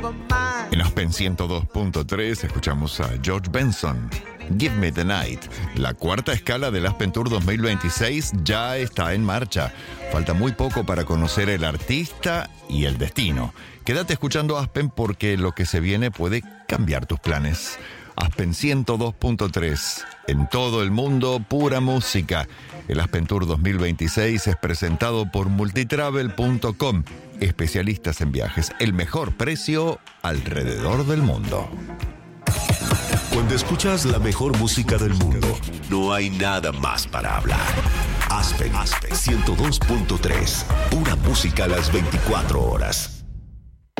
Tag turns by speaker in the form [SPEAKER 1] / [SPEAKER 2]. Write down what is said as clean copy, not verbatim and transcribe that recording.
[SPEAKER 1] En Aspen 102.3 escuchamos a George Benson, Give Me the Night. La cuarta escala del Aspen Tour 2026 ya está en marcha. Falta muy poco para conocer el artista y el destino. Quédate escuchando Aspen porque lo que se viene puede cambiar tus planes. Aspen 102.3. En todo el mundo, pura música. El Aspen Tour 2026 es presentado por multitravel.com. Especialistas en viajes. El mejor precio alrededor del mundo.
[SPEAKER 2] Cuando escuchas la mejor música del mundo, no hay nada más para hablar. Aspen 102.3. Pura música a las 24 horas.